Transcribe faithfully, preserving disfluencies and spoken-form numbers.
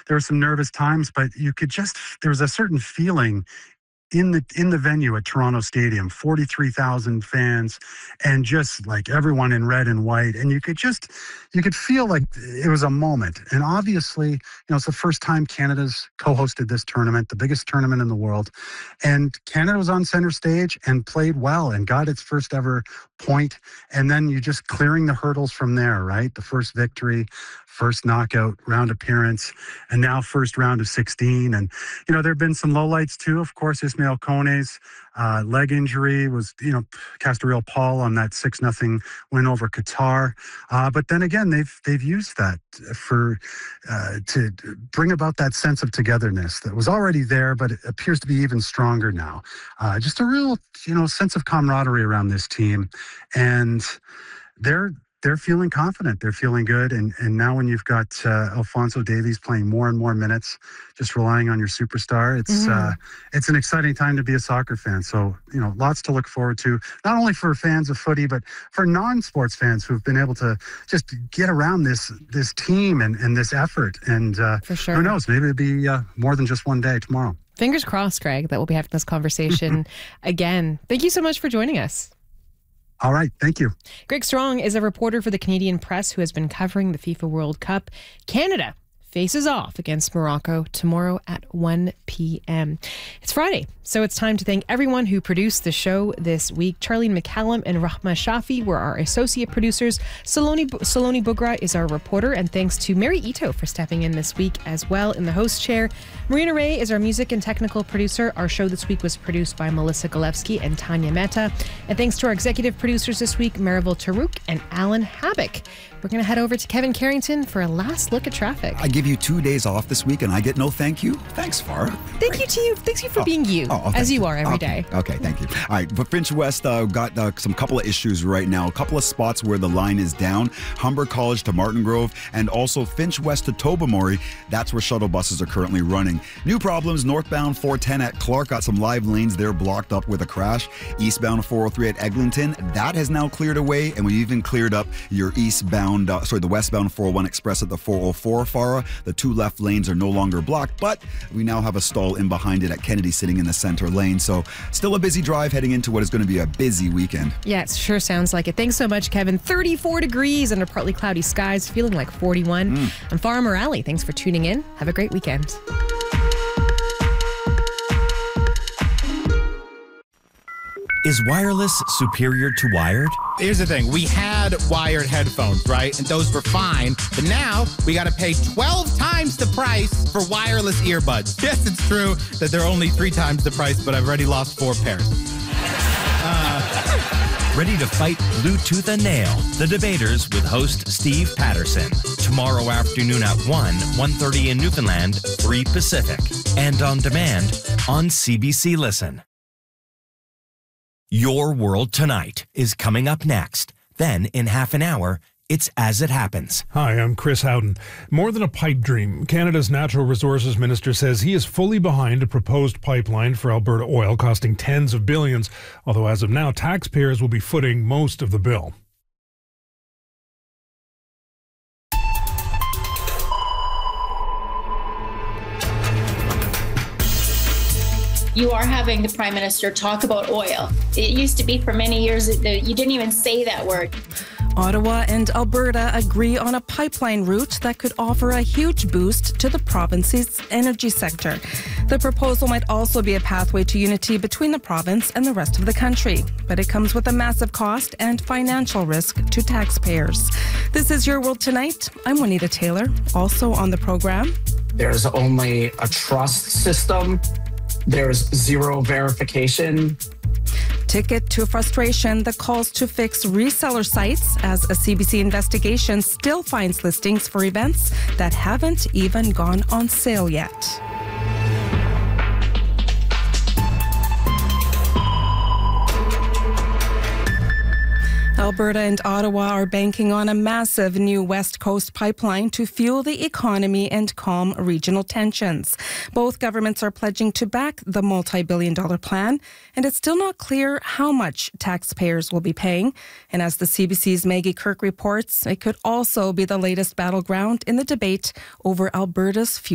there were some nervous times, but you could just, there was a certain feeling in the in the venue at Toronto Stadium, forty-three thousand fans, and just like everyone in red and white, and you could just you could feel like it was a moment. And obviously, you know, it's the first time Canada's co-hosted this tournament, the biggest tournament in the world, and Canada was on center stage and played well and got its first ever point. And then you just clearing the hurdles from there, right? The first victory, first knockout round appearance, and now first round of sixteen. And, you know, there have been some lowlights too. Of course, Ismail Kone's uh, leg injury was, you know, Castorial Paul on that six nothing win over Qatar. Uh, but then again, they've they've used that for uh, to bring about that sense of togetherness that was already there, but it appears to be even stronger now. Uh, just a real, you know, sense of camaraderie around this team. And they're they're feeling confident. They're feeling good. And and now when you've got uh, Alphonso Davies playing more and more minutes, just relying on your superstar, it's mm-hmm. uh, it's an exciting time to be a soccer fan. So, you know, lots to look forward to, not only for fans of footy, but for non-sports fans who've been able to just get around this this team and, and this effort. And uh, for sure. Who knows, maybe it'll be uh, more than just one day tomorrow. Fingers crossed, Greg, that we'll be having this conversation again. Thank you so much for joining us. All right. Thank you. Greg Strong is a reporter for the Canadian Press who has been covering the FIFA World Cup. Canada faces off against Morocco tomorrow at one p.m. It's Friday, so it's time to thank everyone who produced the show this week. Charlene McCallum and Rahma Shafi were our associate producers. Saloni, Saloni Bugra is our reporter, and thanks to Mary Ito for stepping in this week as well in the host chair. Marina Ray is our music and technical producer. Our show this week was produced by Melissa Golevsky and Tanya Mehta. And thanks to our executive producers this week, Marival Tarouk and Alan Habik. We're going to head over to Kevin Carrington for a last look at traffic. I give you two days off this week and I get no thank you. Thanks, Farah. Thank Great. you to you. Thanks you for oh, being you, oh, oh, as you you. are every okay. day. Okay, thank you. All right, but Finch West uh, got uh, some couple of issues right now. A couple of spots where the line is down. Humber College to Martin Grove, and also Finch West to Tobermory. That's where shuttle buses are currently running. New problems, northbound four ten at Clark got some live lanes there blocked up with a crash. Eastbound four oh three at Eglinton, that has now cleared away, and we even cleared up your eastbound, uh, sorry, the westbound four oh one Express at the four oh four, Farah. The two left lanes are no longer blocked, but we now have a stall in behind it at Kennedy sitting in the center lane. So still a busy drive heading into what is going to be a busy weekend. Yeah, it sure sounds like it. Thanks so much, Kevin. thirty-four degrees under partly cloudy skies, feeling like forty-one. Mm. I'm Farah Morali. Thanks for tuning in. Have a great weekend. Is wireless superior to wired? Here's the thing. We had wired headphones, right? And those were fine. But now we got to pay twelve times the price for wireless earbuds. Yes, it's true that they're only three times the price, but I've already lost four pairs. Uh, Ready to fight Bluetooth a nail? The Debaters with host Steve Patterson. Tomorrow afternoon at one, one thirty in Newfoundland, three Pacific. And on demand on C B C Listen. Your World Tonight is coming up next. Then, in half an hour, it's As It Happens. Hi, I'm Chris Howden. More than a pipe dream, Canada's Natural Resources Minister says he is fully behind a proposed pipeline for Alberta Oil costing tens of billions, although as of now, taxpayers will be footing most of the bill. You are having the Prime Minister talk about oil. It used to be for many years that you didn't even say that word. Ottawa and Alberta agree on a pipeline route that could offer a huge boost to the province's energy sector. The proposal might also be a pathway to unity between the province and the rest of the country, but it comes with a massive cost and financial risk to taxpayers. This is Your World Tonight. I'm Juanita Taylor. Also on the program, there's only a trust system. There's zero verification. Ticket to frustration, the calls to fix reseller sites as a C B C investigation still finds listings for events that haven't even gone on sale yet. Alberta and Ottawa are banking on a massive new West Coast pipeline to fuel the economy and calm regional tensions. Both governments are pledging to back the multi-billion dollar plan, and it's still not clear how much taxpayers will be paying. And as the C B C's Maggie Kirk reports, it could also be the latest battleground in the debate over Alberta's future.